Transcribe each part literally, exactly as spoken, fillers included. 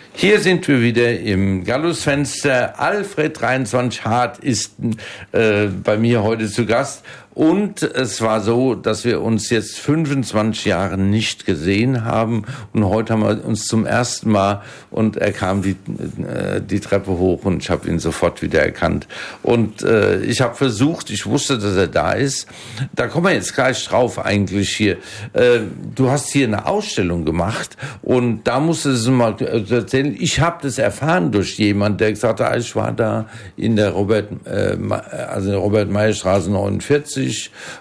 Hier sind wir wieder im Gallusfenster. Alfred dreiundzwanzig Hart ist äh, bei mir heute zu Gast. Und es war so, dass wir uns jetzt fünfundzwanzig Jahre nicht gesehen haben. Und heute haben wir uns zum ersten Mal, und er kam die, äh, die Treppe hoch und ich habe ihn sofort wieder erkannt. Und äh, ich habe versucht, ich wusste, dass er da ist. Da kommen wir jetzt gleich drauf eigentlich hier. Äh, du hast hier eine Ausstellung gemacht und da musstest du mal erzählen. Ich habe das erfahren durch jemand, der gesagt hat, ich war da in der Robert, äh, also Robert-Meyer-Straße neunundvierzig.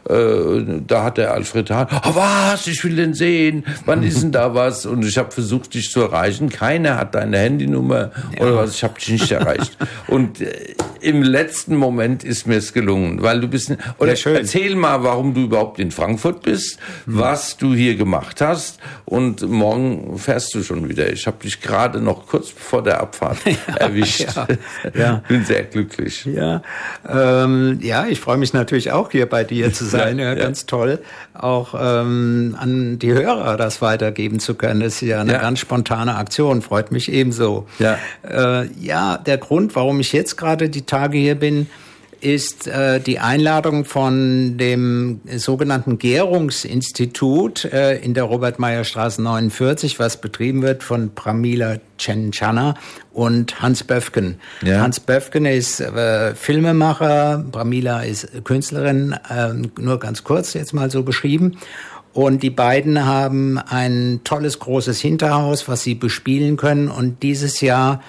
Äh, da hat der Alfred Hart, oh, was, ich will den sehen, wann ist denn da was? Und ich habe versucht, dich zu erreichen. Keiner hat deine Handynummer ja. oder was, ich habe dich nicht erreicht. Und äh, im letzten Moment ist mir es gelungen, weil du bist, oder ja, erzähl mal, warum du überhaupt in Frankfurt bist, mhm. was du hier gemacht hast und morgen fährst du schon wieder. Ich habe dich gerade noch kurz vor der Abfahrt ja, erwischt. Ja, ja. Bin sehr glücklich. Ja, ähm, ja, ich freue mich natürlich auch hier bei dir zu sein. Ja, ja, ganz ja. toll. Auch ähm, an die Hörer das weitergeben zu können. Das ist ja eine ja. ganz spontane Aktion. Freut mich ebenso. Ja, äh, ja, der Grund, warum ich jetzt gerade die Tage hier bin, ist äh, die Einladung von dem sogenannten Gärungsinstitut äh, in der Robert-Meyer-Straße neunundvierzig, was betrieben wird von Pramila Cencana und Hans Böfken. Ja. Hans Böfken ist äh, Filmemacher, Pramila ist Künstlerin, äh, nur ganz kurz jetzt mal so beschrieben. Und die beiden haben ein tolles, großes Hinterhaus, was sie bespielen können. Und dieses Jahr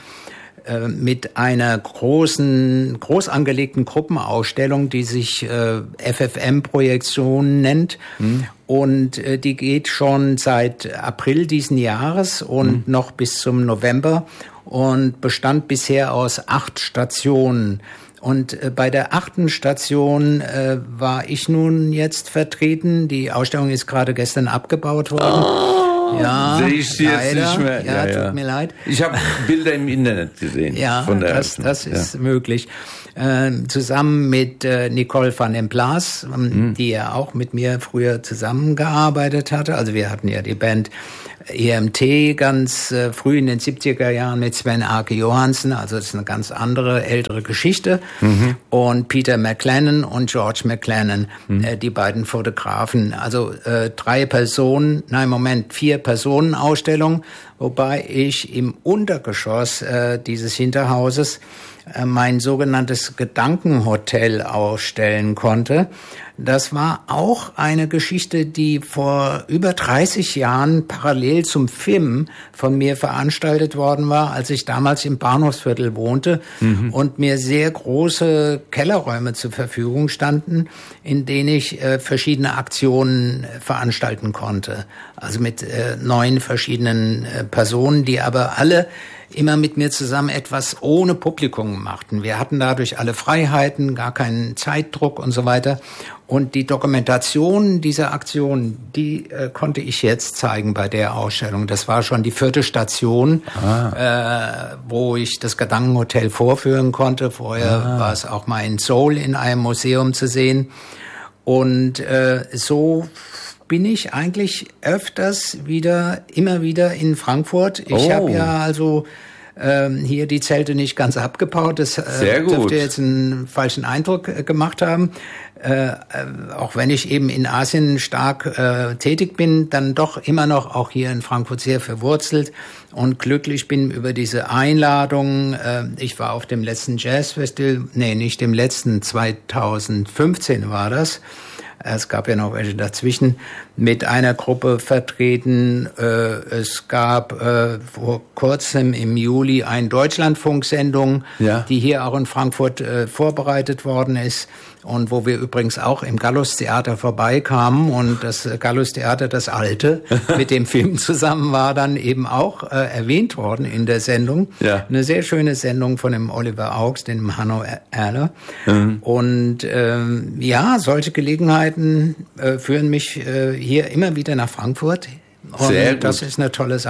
mit einer großen, groß angelegten Gruppenausstellung, die sich äh, F F M-Projektion nennt. Mhm. Und äh, die geht schon seit April diesen Jahres und mhm. noch bis zum November und bestand bisher aus acht Stationen. Und äh, bei der achten Station äh, war ich nun jetzt vertreten. Die Ausstellung ist gerade gestern abgebaut worden. Oh. Ja, sehe ich sie jetzt nicht mehr. Ja, ja, tut ja. mir leid. Ich habe Bilder im Internet gesehen. Ja, von der das, das ist ja. möglich. Äh, zusammen mit äh, Nicole van den Plas, ähm, mhm. die ja auch mit mir früher zusammengearbeitet hatte. Also wir hatten ja die Band E M T ganz äh, früh in den siebziger Jahren mit Sven Ake Johansen. Also das ist eine ganz andere, ältere Geschichte. Mhm. Und Peter McLennan und George McLennan, mhm. äh, die beiden Fotografen. Also äh, drei Personen, nein, Moment, vier Personen Ausstellung, wobei ich im Untergeschoss äh, dieses Hinterhauses äh, mein sogenanntes Gedankenhotel ausstellen konnte. Das war auch eine Geschichte, die vor über dreißig Jahren parallel zum Film von mir veranstaltet worden war, als ich damals im Bahnhofsviertel wohnte mhm. und mir sehr große Kellerräume zur Verfügung standen, in denen ich äh, verschiedene Aktionen äh, veranstalten konnte. Also mit äh, neun verschiedenen äh, Personen, die aber alle immer mit mir zusammen etwas ohne Publikum machten. Wir hatten dadurch alle Freiheiten, gar keinen Zeitdruck und so weiter. Und die Dokumentation dieser Aktion, die äh, konnte ich jetzt zeigen bei der Ausstellung. Das war schon die vierte Station, ah. äh, wo ich das Gedankenhotel vorführen konnte. Vorher ah. war es auch mal in Seoul in einem Museum zu sehen. Und äh, so bin ich eigentlich öfters wieder, immer wieder in Frankfurt. Ich oh. habe ja also ähm, hier die Zelte nicht ganz abgebaut. Das äh, dürfte jetzt einen falschen Eindruck äh, gemacht haben. Äh, äh, auch wenn ich eben in Asien stark äh, tätig bin, dann doch immer noch auch hier in Frankfurt sehr verwurzelt und glücklich bin über diese Einladung. Äh, ich war auf dem letzten Jazzfestival, nee, nicht dem letzten, zweitausendfünfzehn war das. Es gab ja noch welche dazwischen, mit einer Gruppe vertreten. Es gab vor kurzem im Juli eine Deutschlandfunksendung, ja. die hier auch in Frankfurt vorbereitet worden ist und wo wir übrigens auch im Gallus-Theater vorbeikamen. Und das Gallus-Theater, das alte, mit dem Film zusammen war dann eben auch erwähnt worden in der Sendung. Ja. Eine sehr schöne Sendung von dem Oliver Augs, dem Hanno Erler. Mhm. Und ähm, ja, solche Gelegenheiten Äh, führen mich äh, hier immer wieder nach Frankfurt. Und Sehr gut. Das ist eine tolle Sache.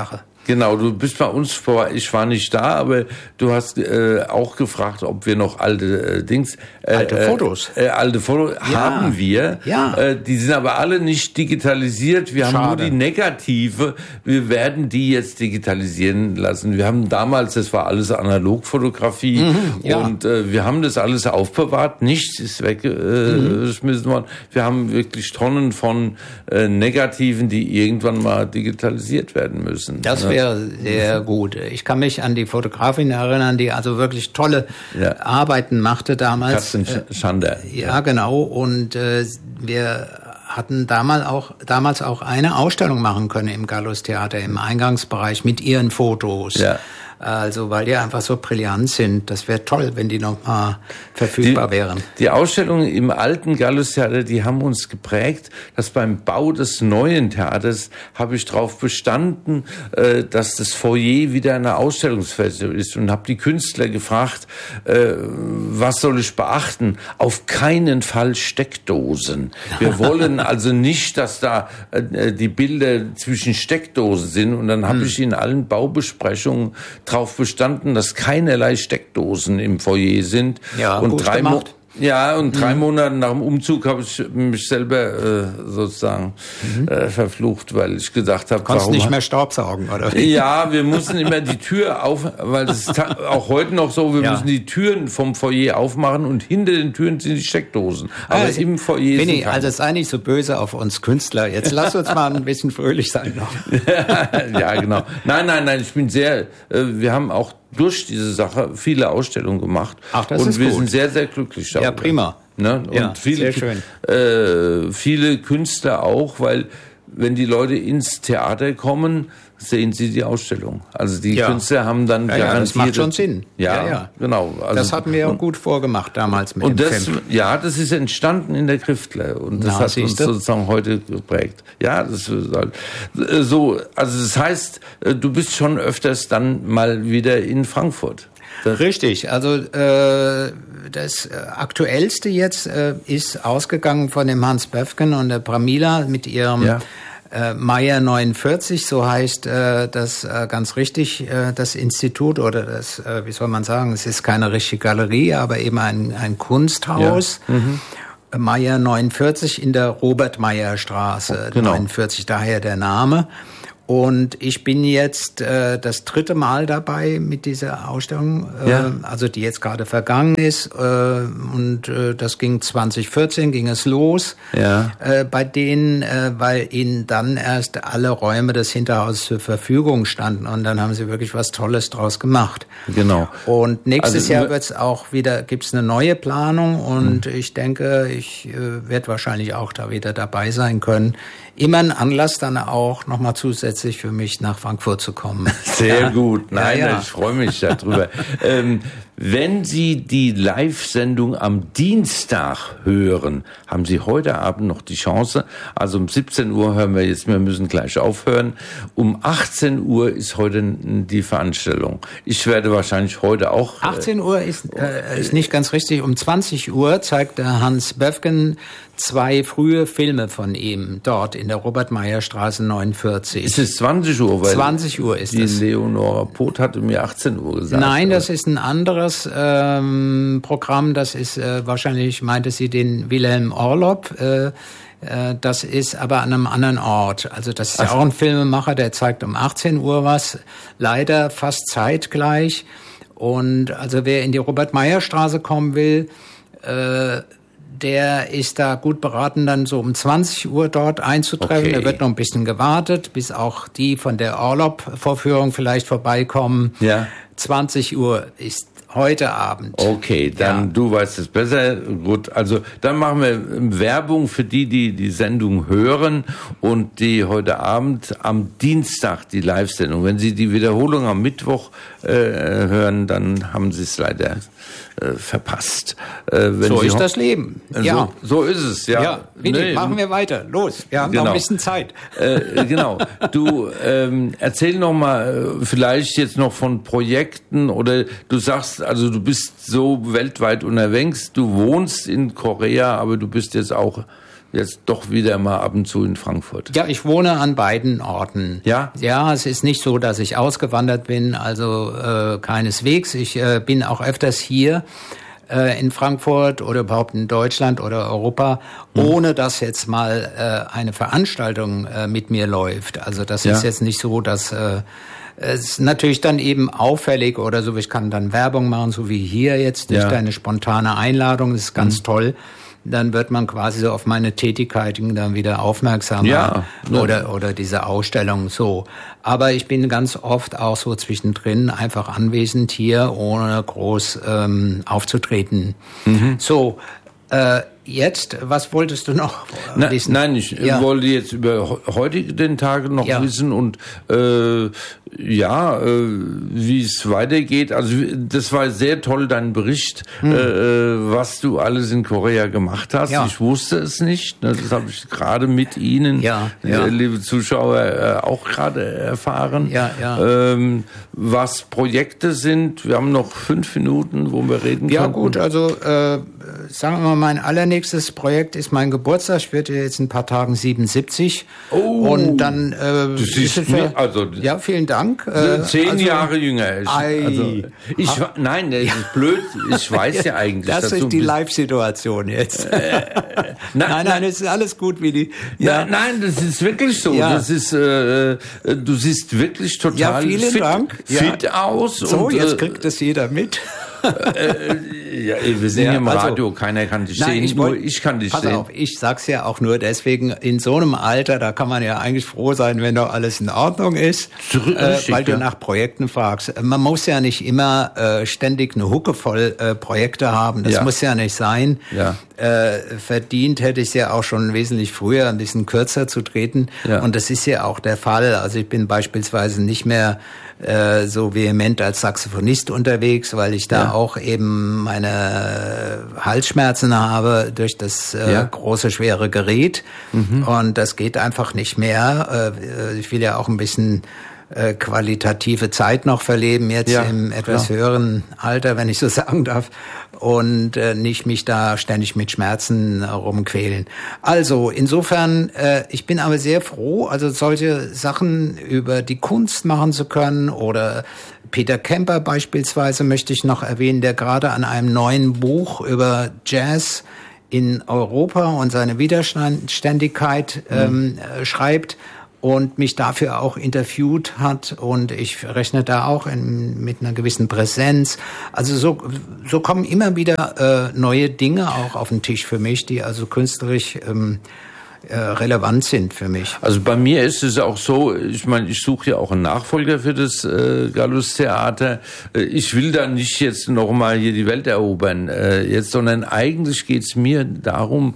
Genau, du bist bei uns vor, ich war nicht da, aber du hast äh, auch gefragt, ob wir noch alte äh, Dings... Äh, alte Fotos. Äh, äh, alte Fotos ja. haben wir. Ja. Äh, die sind aber alle nicht digitalisiert. Wir Schade. haben nur die Negative. Wir werden die jetzt digitalisieren lassen. Wir haben damals, das war alles Analogfotografie mhm, ja. und äh, wir haben das alles aufbewahrt. Nichts ist weggeschmissen äh, mhm. worden. Wir haben wirklich Tonnen von äh, Negativen, die irgendwann mal digitalisiert werden müssen. Das wäre sehr gut. Ich kann mich an die Fotografin erinnern, die also wirklich tolle ja. Arbeiten machte damals. Katzen Schander. Äh, ja, genau. Und äh, wir hatten damals auch, damals auch eine Ausstellung machen können im Gallus-Theater, im Eingangsbereich mit ihren Fotos. Ja. Also, weil die einfach so brillant sind. Das wäre toll, wenn die noch mal verfügbar die, wären. Die Ausstellungen im alten Gallus-Theater, die haben uns geprägt, dass beim Bau des neuen Theaters habe ich darauf bestanden, äh, dass das Foyer wieder eine Ausstellungsfläche ist und habe die Künstler gefragt, äh, was soll ich beachten? Auf keinen Fall Steckdosen. Wir wollen also nicht, dass da äh, die Bilder zwischen Steckdosen sind. Und dann habe hm. ich in allen Baubesprechungen darauf bestanden, dass keinerlei Steckdosen im Foyer sind. Ja, und gut drei gemacht. Mo- ja, und drei mhm. Monate nach dem Umzug habe ich mich selber äh, sozusagen mhm. äh, verflucht, weil ich gedacht habe, warum nicht mehr Staubsaugen, oder? Ja, wir mussten immer die Tür auf, weil das ist auch heute noch so, wir ja. müssen die Türen vom Foyer aufmachen und hinter den Türen sind die Steckdosen. Aber also, im Foyer Winnie, sind keine. Also sei nicht so böse auf uns Künstler. Jetzt lass uns mal ein bisschen fröhlich sein noch. Ja, genau. Nein, nein, nein, ich bin sehr, äh, wir haben auch durch diese Sache viele Ausstellungen gemacht. Ach, das und ist wir gut. sind sehr, sehr glücklich darüber. Ja, prima. Ne? Und ja, viele, sehr schön. Äh, viele Künstler auch, weil wenn die Leute ins Theater kommen, sehen sie die Ausstellung. Also die ja. Künstler haben dann ja, garantiert... Ja, das macht schon Sinn. Ja, ja, ja. genau. Also, das hatten wir auch gut vorgemacht damals mit und dem das, Film. Ja, das ist entstanden in der Griftler und das Na, hat uns du? sozusagen heute geprägt. Ja, das ist halt so. Also das heißt, du bist schon öfters dann mal wieder in Frankfurt. Das Richtig, also äh, das äh, Aktuellste jetzt äh, ist ausgegangen von dem Hans Böfken und der Pramila mit ihrem ja. äh, Meyer neunundvierzig, so heißt äh, das äh, ganz richtig, äh, das Institut oder das, äh, wie soll man sagen, es ist keine richtige Galerie, aber eben ein, ein Kunsthaus. Ja. Mhm. Meyer neunundvierzig in der Robert-Meyer-Straße, genau. neunundvierzig, daher der Name. Und ich bin jetzt äh, das dritte Mal dabei mit dieser Ausstellung, äh, ja. also die jetzt gerade vergangen ist. Äh, und äh, das ging zwanzig vierzehn, ging es los. Ja. Äh, bei denen, äh, weil ihnen dann erst alle Räume des Hinterhauses zur Verfügung standen. Und dann haben sie wirklich was Tolles draus gemacht. Genau. Und nächstes also, Jahr wird's auch wieder, gibt's eine neue Planung. Und mhm. ich denke, ich äh, werde wahrscheinlich auch da wieder dabei sein können. Immer ein Anlass dann auch nochmal zusätzlich für mich nach Frankfurt zu kommen. Sehr ja. gut. Nein, ja, ja. ich freue mich darüber. ähm, wenn Sie die Live-Sendung am Dienstag hören, haben Sie heute Abend noch die Chance. Also um siebzehn Uhr hören wir jetzt, wir müssen gleich aufhören. Um achtzehn Uhr ist heute die Veranstaltung. Ich werde wahrscheinlich heute auch... achtzehn Uhr ist, äh, ist nicht ganz richtig. Um zwanzig Uhr zeigt der Hans Böfken zwei frühe Filme von ihm dort in der Robert-Meyer-Straße neunundvierzig. Ist es zwanzig Uhr? Weil zwanzig Uhr ist die es. Die Leonora Poth hatte mir achtzehn Uhr gesagt. Nein, das ist ein anderes ähm, Programm. Das ist äh, wahrscheinlich, meinte sie, den Wilhelm Orlopp. Äh, Das ist aber an einem anderen Ort. Also das ist ja auch ein Filmemacher, der zeigt um achtzehn Uhr was. Leider fast zeitgleich. Und also wer in die Robert-Meyer-Straße kommen will, äh, der ist da gut beraten, dann so um zwanzig Uhr dort einzutreffen. Okay. Da wird noch ein bisschen gewartet, bis auch die von der Orlopp-Vorführung vielleicht vorbeikommen. Ja. zwanzig Uhr ist heute Abend. Okay, dann ja. Du weißt es besser. Gut, also dann machen wir Werbung für die, die die Sendung hören und die heute Abend am Dienstag die Live-Sendung. Wenn Sie die Wiederholung am Mittwoch äh, hören, dann haben Sie es leider äh, verpasst. Äh, wenn so Sie ist ho- das Leben. Ja, so, so ist es. Ja, ja Winnie, nee. machen wir weiter. Los, wir haben genau. noch ein bisschen Zeit. Äh, genau. Du ähm, erzähl noch mal äh, vielleicht jetzt noch von Projekten oder du sagst, also du bist so weltweit unterwegs. Du wohnst in Korea, aber du bist jetzt auch jetzt doch wieder mal ab und zu in Frankfurt. Ja, ich wohne an beiden Orten. Ja? Ja, es ist nicht so, dass ich ausgewandert bin, also äh, keineswegs. Ich äh, bin auch öfters hier äh, in Frankfurt oder überhaupt in Deutschland oder Europa, mhm. ohne dass jetzt mal äh, eine Veranstaltung äh, mit mir läuft. Also das ja. ist jetzt nicht so, dass... Äh, Es ist natürlich dann eben auffällig oder so, ich kann dann Werbung machen, so wie hier jetzt durch ja. deine spontane Einladung, das ist ganz mhm. toll. Dann wird man quasi so auf meine Tätigkeiten dann wieder aufmerksam ja. oder oder diese Ausstellung so. Aber ich bin ganz oft auch so zwischendrin einfach anwesend hier, ohne groß ähm, aufzutreten. Mhm. So, äh, jetzt, was wolltest du noch Na, wissen? Nein, ich ja. wollte jetzt über heute den Tag noch ja. wissen und äh, ja, äh, wie es weitergeht. Also das war sehr toll, dein Bericht, hm. äh, was du alles in Korea gemacht hast. Ja. Ich wusste es nicht. Das habe ich gerade mit Ihnen, ja, ja. Äh, liebe Zuschauer, äh, auch gerade erfahren. Ja, ja. Ähm, was Projekte sind. Wir haben noch fünf Minuten, wo wir reden können. Ja gut, also äh, sagen wir mal, mein allernächstes Projekt ist mein Geburtstag. Ich werde jetzt in ein paar Tagen siebenundsiebzig. Oh, und dann äh, das ist es ja, also ja, vielen Dank. Äh, Zehn also, Jahre jünger. Ich, also, ich, nein, das ist blöd. Ich weiß ja eigentlich. Das ist die Live-Situation jetzt. Äh, na, nein, nein, es ist alles gut, wie die. Ja. Na, nein, das ist wirklich so. Ja. Das ist, äh, du siehst wirklich total ja, vielen fit, Dank. fit ja. aus. So, und, jetzt kriegt das jeder mit. äh, ja, wir sind ja, im Radio, also, keiner kann dich nein, sehen, ich wollt, nur ich kann dich pass sehen. Auf, ich sag's ja auch nur deswegen, in so einem Alter, da kann man ja eigentlich froh sein, wenn doch alles in Ordnung ist, Zurück, äh, richtig, weil du ja. nach Projekten fragst. Man muss ja nicht immer äh, ständig eine Hucke voll äh, Projekte haben, das ja. muss ja nicht sein. Ja. Äh, verdient hätte ich es ja auch schon wesentlich früher, ein bisschen kürzer zu treten. Ja. Und das ist ja auch der Fall. Also ich bin beispielsweise nicht mehr äh, so vehement als Saxophonist unterwegs, weil ich da ja. auch eben meine Halsschmerzen habe durch das äh, ja. große, schwere Gerät. Mhm. Und das geht einfach nicht mehr. Äh, ich will ja auch ein bisschen äh, qualitative Zeit noch verleben, jetzt ja, im etwas klar. höheren Alter, wenn ich so sagen darf. Und äh, nicht mich da ständig mit Schmerzen äh, rumquälen. Also insofern, äh, ich bin aber sehr froh, also solche Sachen über die Kunst machen zu können oder Peter Kemper beispielsweise möchte ich noch erwähnen, der gerade an einem neuen Buch über Jazz in Europa und seine Widerständigkeit ähm, mhm. schreibt und mich dafür auch interviewt hat und ich rechne da auch in, mit einer gewissen Präsenz. Also so, so kommen immer wieder äh, neue Dinge auch auf den Tisch für mich, die also künstlerisch ähm, äh, relevant sind für mich. Also bei mir ist es auch so, ich meine, ich suche ja auch einen Nachfolger für das äh, Gallus-Theater. Ich will da nicht jetzt nochmal hier die Welt erobern, äh, jetzt, sondern eigentlich geht's mir darum,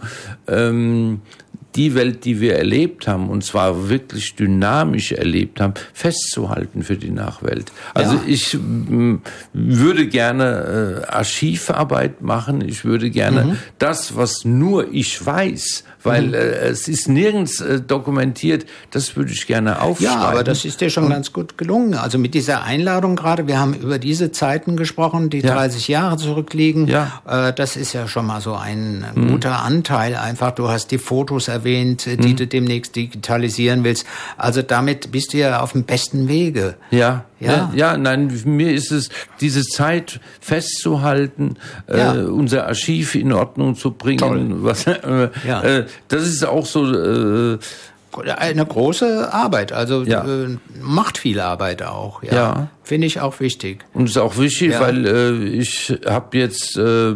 ähm, die Welt, die wir erlebt haben, und zwar wirklich dynamisch erlebt haben, festzuhalten für die Nachwelt. Also ja. ich m, würde gerne äh, Archivarbeit machen. Ich würde gerne mhm. das, was nur ich weiß, weil mhm. äh, es ist nirgends äh, dokumentiert, das würde ich gerne aufschreiben. Ja, aber das ist dir schon und, ganz gut gelungen. Also mit dieser Einladung gerade, wir haben über diese Zeiten gesprochen, die ja. dreißig Jahre zurückliegen. Ja. Äh, das ist ja schon mal so ein mhm. guter Anteil einfach. Du hast die Fotos erwähnt, die mhm. du demnächst digitalisieren willst. Also damit bist du ja auf dem besten Wege. Ja. Ja. ja, nein, mir ist es, diese Zeit festzuhalten, ja. äh, unser Archiv in Ordnung zu bringen. Toll. Was, äh, ja. äh, das ist auch so äh, eine große Arbeit, also ja. äh, macht viel Arbeit auch. Ja, ja. Finde ich auch wichtig. Und ist auch wichtig, ja. weil äh, ich habe jetzt äh,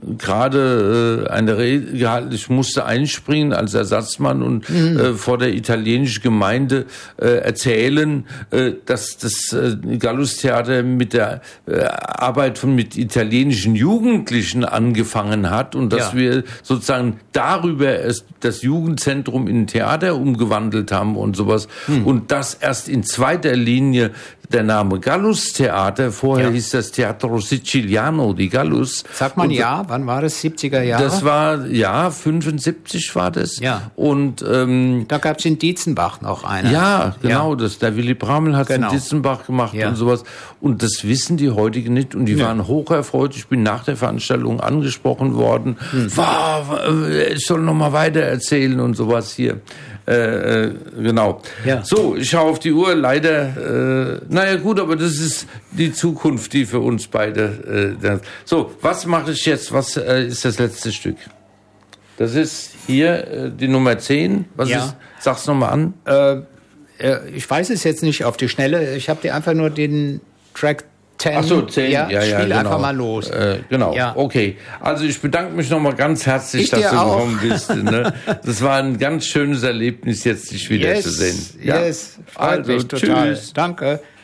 gerade äh, eine Rede gehalten, ich musste einspringen als Ersatzmann und mhm. äh, vor der italienischen Gemeinde äh, erzählen, äh, dass das äh, Gallus-Theater mit der äh, Arbeit von mit italienischen Jugendlichen angefangen hat und dass ja. wir sozusagen darüber es, das Jugendzentrum in ein Theater umgewandelt haben und sowas. Mhm. Und das erst in zweiter Linie der Name Gallus-Theater, vorher ja. hieß das Teatro Siciliano di Gallus. Sagt man und, ja, Wann war das? siebziger Jahre? Das war, ja, fünfundsiebzig war das. Ja. Und ähm, da gab es in Dietzenbach noch eine. Ja, genau. Ja. Das, der Willy Bramel hat es genau. in Dietzenbach gemacht ja. und sowas. Und das wissen die heutigen nicht. Und die ja. waren hocherfreut. Ich bin nach der Veranstaltung angesprochen worden. Hm. Wow, ich soll noch mal weiter erzählen und sowas hier. Äh, äh, genau. Ja. So, ich schaue auf die Uhr. Leider, äh, naja gut, aber das ist die Zukunft, die für uns beide. Äh, das. So, was mache ich jetzt? Was äh, ist das letzte Stück? Das ist hier äh, die Nummer zehn. Was ja. ist? Sag's nochmal an. Äh, äh, ich weiß es jetzt nicht auf die Schnelle. Ich habe dir einfach nur den Track zehn. Ach so, zehn. Ja, ja, ja, spiel genau. einfach mal los. Äh, genau, ja. Okay. Also ich bedanke mich nochmal ganz herzlich, ich dass du auch. gekommen bist. Ne? Das war ein ganz schönes Erlebnis, jetzt dich wiederzusehen. Yes, ja? yes. Freut Also, mich total. Tschüss. Danke.